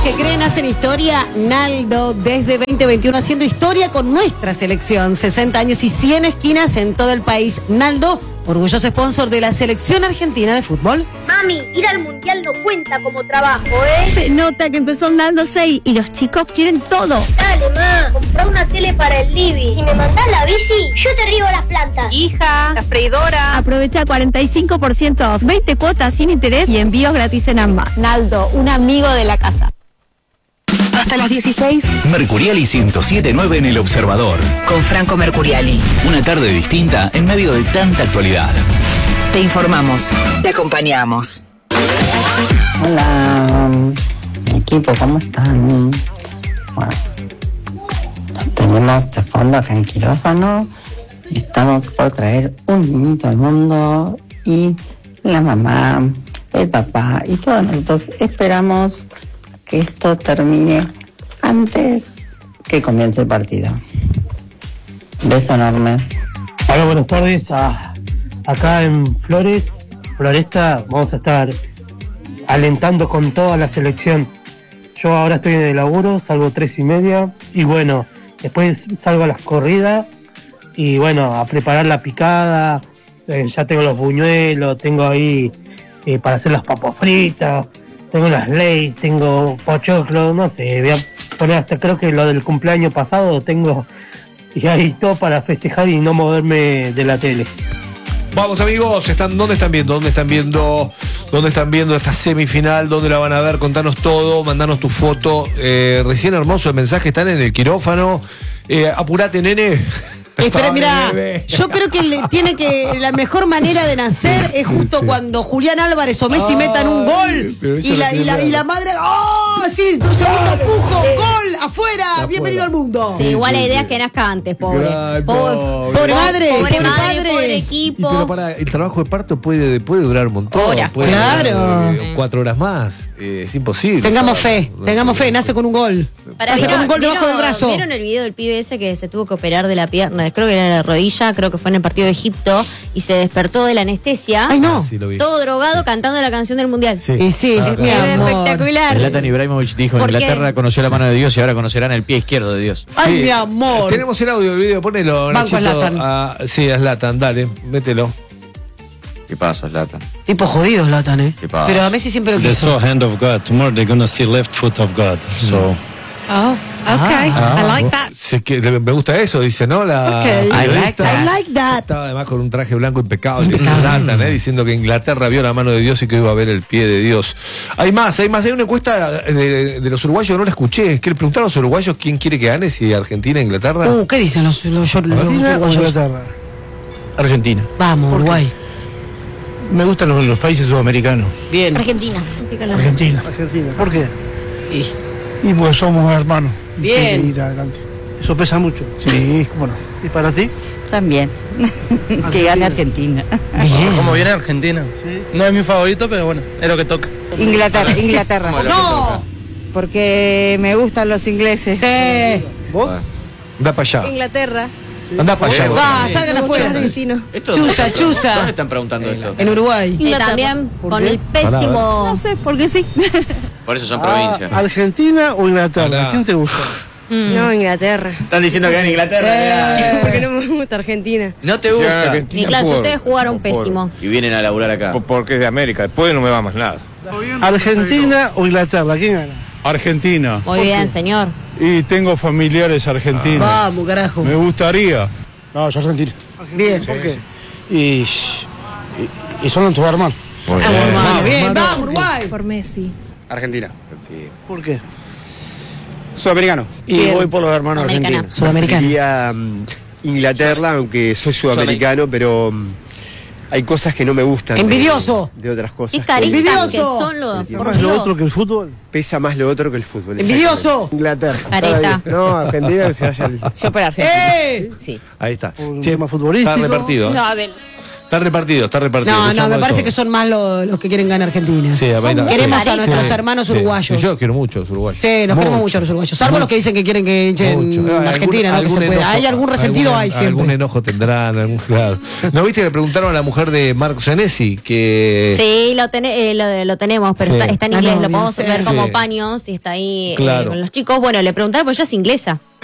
que creen hacen historia. Naldo, desde 2021 haciendo historia con nuestra selección. 60 años y 100 esquinas en todo el país. Naldo, orgulloso sponsor de la selección argentina de fútbol. Mami, ir al mundial no cuenta como trabajo, ¿eh? Se nota que empezó Naldo 6 y los chicos quieren todo. Dale, ma, comprá una tele para el living. Si me mandás la bici, yo te riego las plantas. Hija, la freidora. Aprovecha 45% off, 20 cuotas sin interés y envíos gratis en ambas. Naldo, un amigo de la casa. Hasta las 16. Mercuriali 107.9 en El Observador. Con Franco Mercuriali. Una tarde distinta en medio de tanta actualidad. Te informamos. Te acompañamos. Hola, equipo, ¿cómo están? Bueno, nos tenemos de fondo acá en quirófano. Estamos por traer un niñito al mundo y la mamá, el papá y todos nosotros esperamos que esto termine antes que comience el partido. Beso enorme. Hola, buenas tardes. Acá en Floresta, vamos a estar alentando con toda la selección. Yo ahora estoy en el laburo, salgo 3:30 y bueno, después salgo a las corridas y bueno, a preparar la picada. Ya tengo los buñuelos, tengo ahí para hacer las papas fritas, tengo las Lay's, tengo pochoclo, no sé, voy a poner hasta creo que lo del cumpleaños pasado tengo y ahí todo para festejar y no moverme de la tele. Vamos amigos, ¿dónde están viendo esta semifinal? ¿Dónde la van a ver? Contanos todo, mandanos tu foto. Recién hermoso el mensaje, están en el quirófano. Apurate, nene. Espera, mira, yo creo que la mejor manera de nacer es justo cuando Julián Álvarez o Messi metan un gol y la madre, ¡oh! Sí, tu segundo pujo, gol, afuera, bienvenido al mundo. Sí, igual la idea es que nazca antes, pobre. Pobre madre, pobre equipo. Pero para el trabajo de parto puede durar un montón. Horas, claro. 4 horas más. Es imposible. Tengamos fe, nace con un gol. Nace con un gol debajo del brazo. ¿Vieron el video del pibe ese que se tuvo que operar de la pierna? Creo que era la rodilla, creo que fue en el partido de Egipto, y se despertó de la anestesia. Ay, no. Sí, lo vi. Todo drogado cantando la canción del mundial. Sí. Y sí, Claro. mi amor. Espectacular. Zlatan Ibrahimovic dijo: ¿Por Inglaterra conoció la mano de Dios y ahora conocerán el pie izquierdo de Dios. Ay, Sí. mi amor. Tenemos el audio del video, ponelo, Banco a Nachito. Zlatan. Sí, a Zlatan, dale, mételo. ¿Qué pasa, Zlatan? Tipo jodido, Zlatan, ¿Qué pasa? Pero a Messi siempre lo They quiso. saw hand of God. Tomorrow they're gonna see left foot of God. So Oh, okay. I like that. Me gusta eso, dice, ¿no? La I periodista. like that. Estaba además con un traje blanco impecable, Zlatan, diciendo que Inglaterra vio la mano de Dios y que iba a ver el pie de Dios. Hay más, hay una encuesta de los uruguayos, no la escuché. Es que le preguntaron a los uruguayos quién quiere que gane, si Argentina o Inglaterra. ¿Qué dicen los uruguayos? Argentina. Vamos, Uruguay. Me gustan los países sudamericanos. Bien. Argentina. Argentina. ¿Por qué? Y pues somos hermanos. Bien. Ir adelante. Eso pesa mucho. Sí, bueno. ¿Y para ti? También. Que gane Argentina. Bien. ¿Cómo viene Argentina? Sí. No es mi favorito, pero bueno, es lo que toca. Inglaterra. No. Porque me gustan los ingleses. Sí. ¿Vos? Anda para allá. Inglaterra. Anda para allá. Va, salgan afuera. Chusa. ¿Dónde están preguntando esto? En Uruguay. Y también con qué? el pésimo. No sé, porque sí. Por eso son provincias. ¿Argentina o Inglaterra? Pará. ¿Quién te gusta? No, Inglaterra. Están diciendo que gana Inglaterra. Porque no me gusta Argentina. No te gusta. Y claro, ustedes jugaron pésimo. Y vienen a laburar acá. porque es de América, después no me va más nada. ¿Argentina o Inglaterra? ¿Quién gana? Argentina. Muy bien, señor. Y tengo familiares argentinos. Vamos, carajo. Me gustaría. No, yo Argentina. Bien. ¿Por qué? Y son tus hermanos. Bien, vamos, Uruguay. Por Messi. Argentina. ¿Por qué? Sudamericano. Y voy por los hermanos Sudamericana. argentinos. Sudamericano. Preferiría Inglaterra, aunque soy sudamericano, pero hay cosas que no me gustan. Envidioso. De otras cosas. Qué caristas Envidioso. que son los. Pesa por Más lo Dios. otro que el fútbol. Pesa más lo otro que el fútbol. Envidioso. Inglaterra. Careta. No, Argentina que se vaya el... Yo por Argentina. ¡Eh! Sí. Ahí está. Por un Che, tema futbolístico. está repartido. No, Está repartido. No, me parece que son más los que quieren ganar Argentina. Sí, queremos a nuestros hermanos uruguayos. Yo quiero mucho a los uruguayos. Sí, nos queremos mucho a los uruguayos. Salvo los que dicen que quieren que hinchen Argentina, ¿no? Que se puede. Hay algún resentido, hay siempre. Algún enojo tendrán, claro. ¿No viste que le preguntaron a la mujer de Marco Senesi que... Sí, lo tenemos, pero Sí. está en inglés, lo podemos sí. ver como paños y está ahí Claro. con los chicos. Bueno, le preguntaron, pues ella es inglesa.